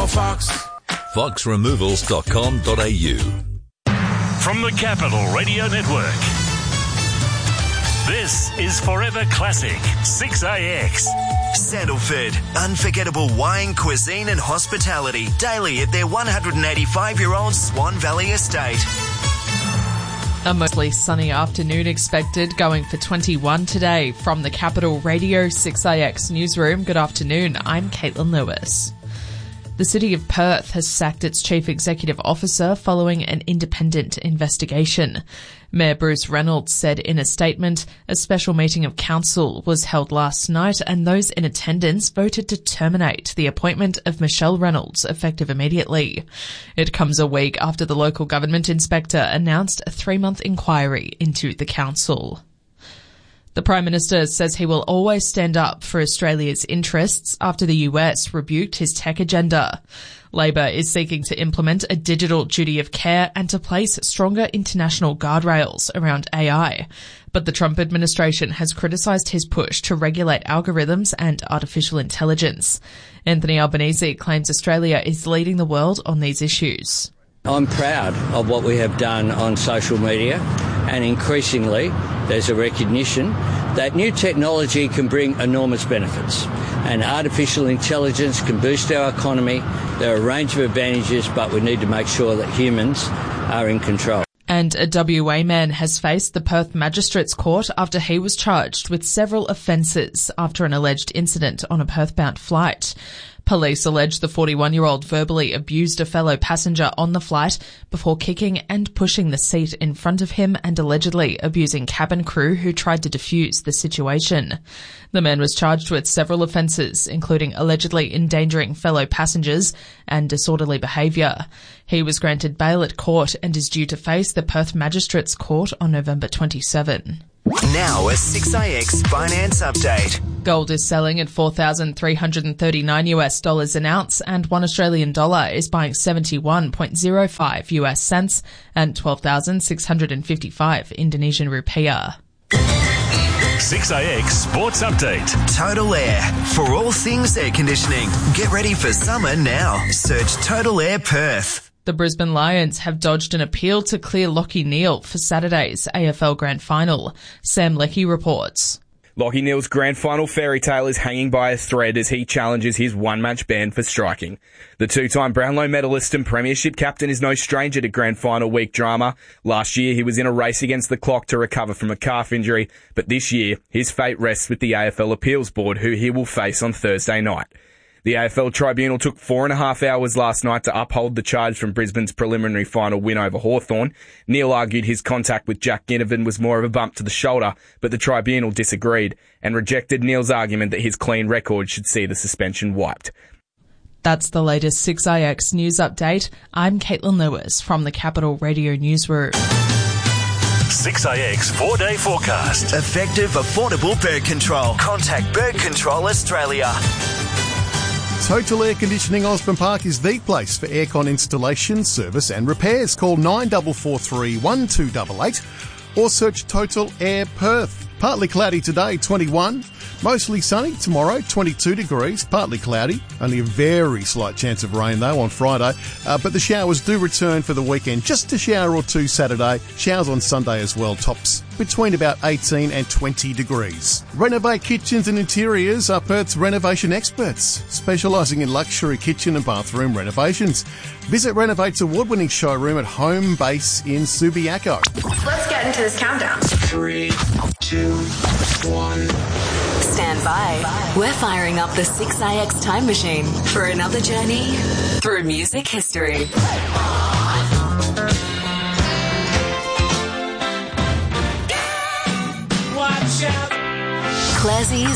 Fox. foxremovals.com.au. From the Capital Radio Network, this is Forever Classic 6AX. Sandalford, unforgettable wine, cuisine and hospitality daily at their 185-year-old Swan Valley estate. A mostly sunny afternoon expected, going for 21 today. From the Capital Radio 6AX newsroom, good afternoon, I'm Caitlin Lewis. The City of Perth has sacked its Chief Executive Officer following an independent investigation. Mayor Bruce Reynolds said in a statement, a special meeting of council was held last night and those in attendance voted to terminate the appointment of Michelle Reynolds effective immediately. It comes a week after the local government inspector announced a 3-month inquiry into the council. The Prime Minister says he will always stand up for Australia's interests after the US rebuked his tech agenda. Labor is seeking to implement a digital duty of care and to place stronger international guardrails around AI. But the Trump administration has criticised his push to regulate algorithms and artificial intelligence. Anthony Albanese claims Australia is leading the world on these issues. I'm proud of what we have done on social media, and increasingly there's a recognition that new technology can bring enormous benefits, and artificial intelligence can boost our economy. There are a range of advantages, but we need to make sure that humans are in control. And a WA man has faced the Perth Magistrates Court after he was charged with several offences after an alleged incident on a Perth-bound flight. Police allege the 41-year-old verbally abused a fellow passenger on the flight before kicking and pushing the seat in front of him and allegedly abusing cabin crew who tried to defuse the situation. The man was charged with several offences, including allegedly endangering fellow passengers and disorderly behaviour. He was granted bail at court and is due to face the Perth Magistrates Court on November 27. Now a 6AX finance update. Gold is selling at $4,339 an ounce, and $1 Australian dollar is buying 71.05 US cents and 12,655 Indonesian rupiah. 6AX Sports Update. Total Air. For all things air conditioning. Get ready for summer now. Search Total Air Perth. The Brisbane Lions have dodged an appeal to clear Lachie Neale for Saturday's AFL Grand Final. Sam Leckie reports. Lachie Neale's Grand Final fairy tale is hanging by a thread as he challenges his one-match ban for striking. The two-time Brownlow medalist and premiership captain is no stranger to Grand Final week drama. Last year, he was in a race against the clock to recover from a calf injury, but this year, his fate rests with the AFL Appeals Board, who he will face on Thursday night. The AFL Tribunal took 4.5 hours last night to uphold the charge from Brisbane's preliminary final win over Hawthorn. Neale argued his contact with Jack Ginnivan was more of a bump to the shoulder, but the Tribunal disagreed and rejected Neale's argument that his clean record should see the suspension wiped. That's the latest 6AX news update. I'm Caitlin Lewis from the Capital Radio newsroom. 6AX 4-day forecast. Effective, affordable bird control. Contact Bird Control Australia. Total Air Conditioning Osborne Park is the place for aircon installation, service and repairs. Call 9443 1288 or search Total Air Perth. Partly cloudy today, 21. Mostly sunny tomorrow, 22 degrees. Partly cloudy. Only a very slight chance of rain, though, on Friday. But the showers do return for the weekend. Just a shower or two Saturday. Showers on Sunday as well. Tops between about 18 and 20 degrees. Renovate Kitchens and Interiors are Perth's renovation experts, specialising in luxury kitchen and bathroom renovations. Visit Renovate's award-winning showroom at Home Base in Subiaco. Let's get into this countdown. 3, 2, 1. Stand by. We're firing up the 6AX time machine for another journey through music history. Watch out. Classie's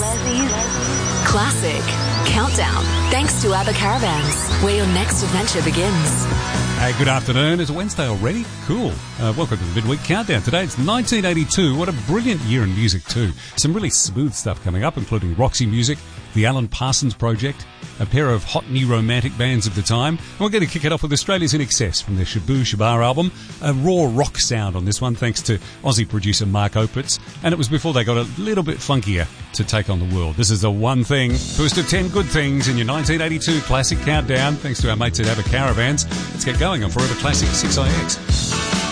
Classic Countdown. Thanks to ABBA Caravans, where your next adventure begins. Hey, good afternoon. It's Wednesday already? Cool. Welcome to the Midweek Countdown. Today it's 1982. What a brilliant year in music too. Some really smooth stuff coming up, including Roxy Music, the Alan Parsons Project, a pair of hot new romantic bands of the time. And we're going to kick it off with Australia's In Excess from their Shabu Shabar album. A raw rock sound on this one, thanks to Aussie producer Mark Opitz. And it was before they got a little bit funkier to take on the world. This is the one thing, first of 10 good things in your 1982 classic countdown, thanks to our mates at ABBA Caravans. Let's get going on Forever Classic 6IX.